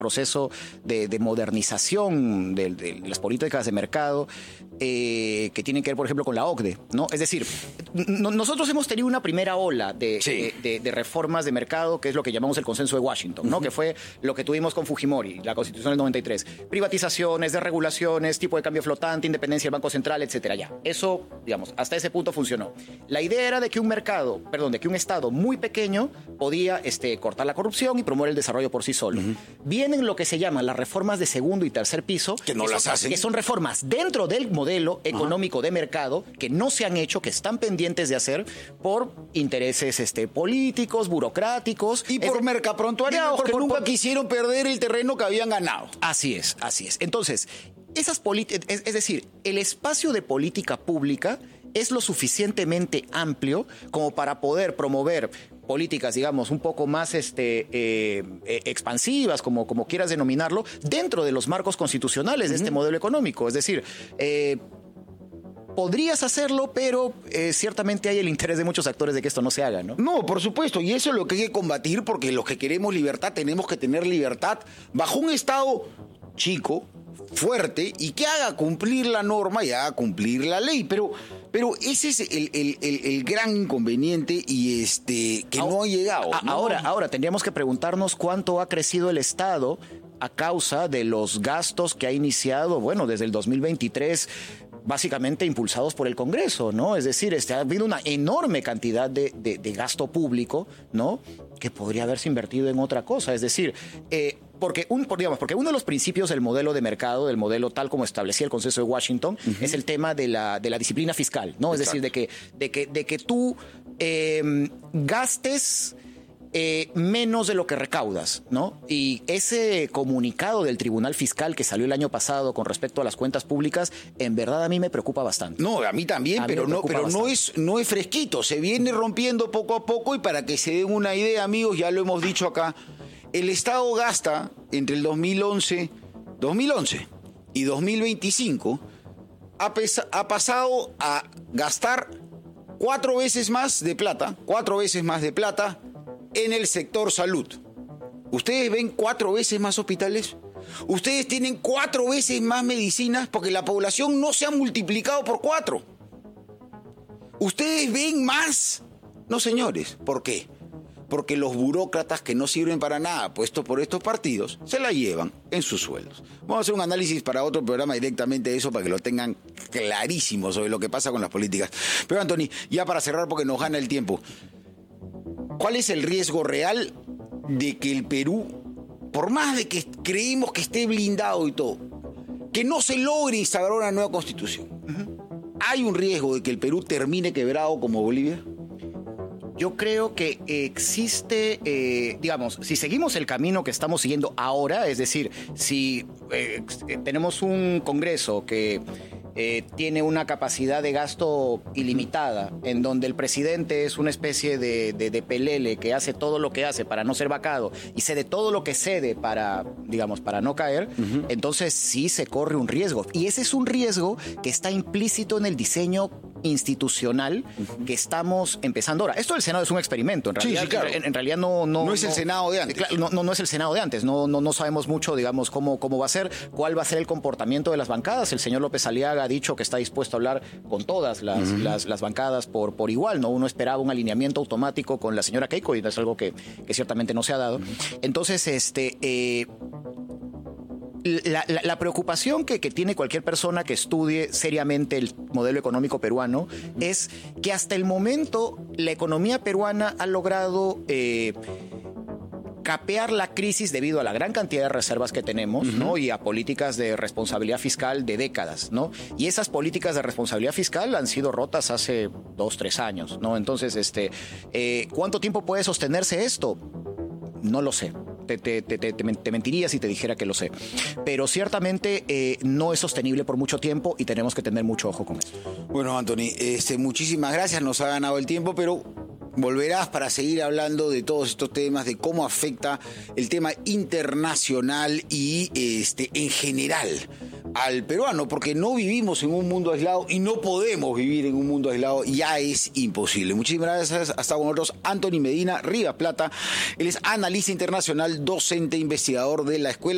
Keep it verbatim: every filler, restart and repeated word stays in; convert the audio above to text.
proceso de, de modernización de, de las políticas de mercado eh, que tienen que ver, por ejemplo, con la O C D E, ¿no? Es decir, no, nosotros hemos tenido una primera ola de, sí. de, de, de reformas de mercado, que es lo que llamamos el consenso de Washington, ¿no? Uh-huh. Que fue lo que tuvimos con Fujimori, la Constitución del noventa y tres. Privatizaciones, desregulaciones, tipo de cambio flotante, independencia del Banco Central, etcétera. Ya, eso, digamos, hasta ese punto funcionó. La idea era de que un mercado, perdón, de que un Estado muy pequeño podía este, cortar la corrupción y promover el desarrollo por sí solo. Uh-huh. Bien en lo que se llaman las reformas de segundo y tercer piso, que no que las son, hacen. Que son reformas dentro del modelo económico Ajá. de mercado que no se han hecho, que están pendientes de hacer por intereses este, políticos, burocráticos. Y por mercaprontuariados que por, nunca por, quisieron perder el terreno que habían ganado. Así es, así es. Entonces, esas políticas, es, es decir, el espacio de política pública es lo suficientemente amplio como para poder promover políticas, digamos, un poco más este, eh, eh, expansivas, como, como quieras denominarlo, dentro de los marcos constitucionales uh-huh. de este modelo económico. Es decir, eh, podrías hacerlo, pero eh, ciertamente hay el interés de muchos actores de que esto no se haga, ¿no? No, por supuesto, y eso es lo que hay que combatir, porque los que queremos libertad tenemos que tener libertad bajo un Estado chico, fuerte, y que haga cumplir la norma y haga cumplir la ley, pero... Pero ese es el, el, el, el gran inconveniente y este que ahora, no ha llegado. A, ¿no? Ahora, ahora tendríamos que preguntarnos cuánto ha crecido el Estado a causa de los gastos que ha iniciado, bueno, desde el dos mil veintitrés, básicamente impulsados por el Congreso, ¿no? Es decir, este, ha habido una enorme cantidad de, de, de gasto público, ¿no? Que podría haberse invertido en otra cosa. Es decir, eh, porque, un, digamos, porque uno de los principios del modelo de mercado, del modelo tal como establecía el Consenso de Washington, uh-huh. es el tema de la, de la disciplina fiscal, ¿no? Exacto. Es decir, de que, de que, de que tú eh, gastes Eh, menos de lo que recaudas, ¿no? Y ese comunicado del Tribunal Fiscal que salió el año pasado con respecto a las cuentas públicas, en verdad a mí me preocupa bastante. No, a mí también, a pero, mí no, pero no, es, no es fresquito, se viene rompiendo poco a poco y para que se den una idea, amigos, ya lo hemos dicho acá, el Estado gasta entre el dos mil once y dos mil veinticinco, ha, pesa, ha pasado a gastar cuatro veces más de plata, cuatro veces más de plata, en el sector salud. ¿Ustedes ven cuatro veces más hospitales? ¿Ustedes tienen cuatro veces más medicinas? Porque la población no se ha multiplicado por cuatro. ¿Ustedes ven más? No, señores. ¿Por qué? Porque los burócratas que no sirven para nada, puestos por estos partidos, se la llevan en sus sueldos. Vamos a hacer un análisis para otro programa directamente de eso, para que lo tengan clarísimo sobre lo que pasa con las políticas. Pero, Anthony, ya para cerrar, porque nos gana el tiempo, ¿cuál es el riesgo real de que el Perú, por más de que creímos que esté blindado y todo, que no se logre instaurar una nueva constitución? Uh-huh. ¿Hay un riesgo de que el Perú termine quebrado como Bolivia? Yo creo que existe, eh, digamos, si seguimos el camino que estamos siguiendo ahora, es decir, si eh, tenemos un Congreso que eh, tiene una capacidad de gasto ilimitada, en donde el presidente es una especie de, de, de pelele que hace todo lo que hace para no ser vacado y cede todo lo que cede para, digamos, para no caer, uh-huh. entonces sí se corre un riesgo. Y ese es un riesgo que está implícito en el diseño institucional uh-huh. que estamos empezando ahora. Esto del Senado es un experimento, en realidad, sí, sí, claro. en, en realidad no, no, no es no, el Senado de antes. No, no, no es el Senado de antes, no, no, no sabemos mucho, digamos, cómo, cómo va a ser, cuál va a ser el comportamiento de las bancadas. El señor López Aliaga ha dicho que está dispuesto a hablar con todas las, uh-huh. las, las bancadas por, por igual, ¿no? Uno esperaba un alineamiento automático con la señora Keiko y es algo que, que ciertamente no se ha dado. Uh-huh. Entonces, este... Eh, La, la, la preocupación que, que tiene cualquier persona que estudie seriamente el modelo económico peruano es que hasta el momento la economía peruana ha logrado eh, capear la crisis debido a la gran cantidad de reservas que tenemos, uh-huh. ¿no? Y a políticas de responsabilidad fiscal de décadas, ¿no? Y esas políticas de responsabilidad fiscal han sido rotas hace dos, tres años, ¿no? Entonces, este, eh, ¿cuánto tiempo puede sostenerse esto? No lo sé. Te, te, te, te, te mentiría si te dijera que lo sé. Pero ciertamente eh, no es sostenible por mucho tiempo y tenemos que tener mucho ojo con eso. Bueno, Anthony, este, muchísimas gracias. Nos ha ganado el tiempo, pero volverás para seguir hablando de todos estos temas, de cómo afecta el tema internacional y este, en general al peruano, porque no vivimos en un mundo aislado y no podemos vivir en un mundo aislado, ya es imposible. Muchísimas gracias. Hasta con nosotros Anthony Medina Rivas Plata. Él es analista internacional, docente, investigador de la Escuela